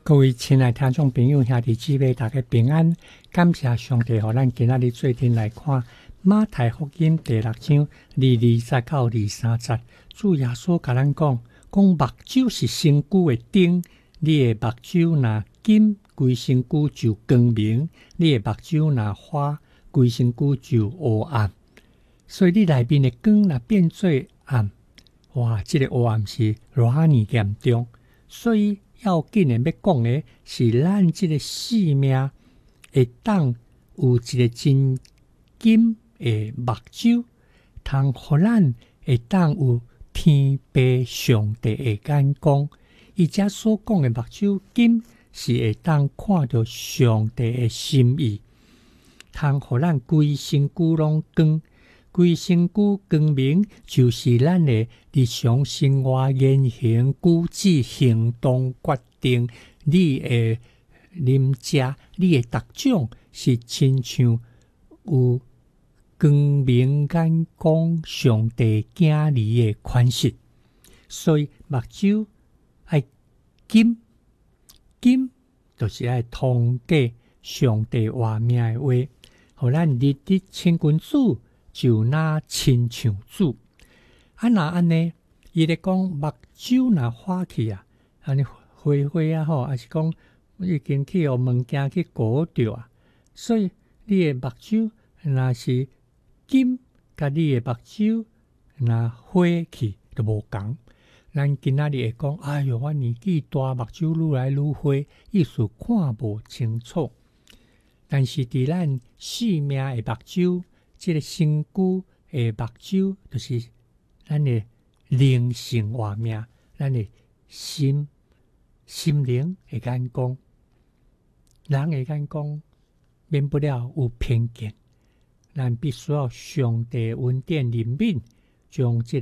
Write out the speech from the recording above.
各位亲爱听众朋友、兄弟姊妹，大家平安！感谢上帝，让咱今仔日做阵来看马太福音第6章2到23节。主耶稣甲咱讲目睭是身躯的灯，你的目睭若金，规身躯就光明；你的目睭若花，规身躯就黑暗。所以你内面的光若变做暗，哇！这个黑暗是偌尔严重，所以要紧的要讲的是，咱这个生命会当有一个真金的目睭，通互咱会当有天父上帝的眼光。伊遮所讲的目睭金，是会当看到上帝的心意，通互咱规身躯拢光。规身躯光明，就是咱的日常生活、言行举止、行动决定，你的啉食、你的逐种，是亲像有光明眼光上帝囝儿的款式。所以目睭爱金，金就是爱通过上帝话命的话，互咱日日亲近主，就那亲像主。若安尼，伊咧讲目睭若花去啊，安尼花花啊吼，还是讲已经去互物件去裹着啊。所以你的目睭若是金，甲你的目睭若花去就无共。咱今仔日会讲，哎哟，我年纪大，目睭愈来愈花，意思看无清楚。但是伫咱生命的目睭，这个身躯的目睭，就是咱的灵性活命，咱的心灵的眼光。人的眼光免不了有偏见，咱必须要上帝恩典怜悯，将这